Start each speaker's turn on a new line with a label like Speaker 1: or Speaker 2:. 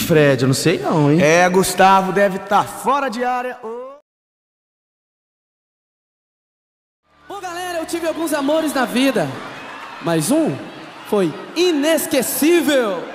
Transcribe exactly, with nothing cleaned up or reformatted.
Speaker 1: Fred, eu não sei não, hein?
Speaker 2: É, Gustavo deve estar fora de área. Oh.
Speaker 3: Bom, galera, eu tive alguns amores na vida, mas um foi inesquecível.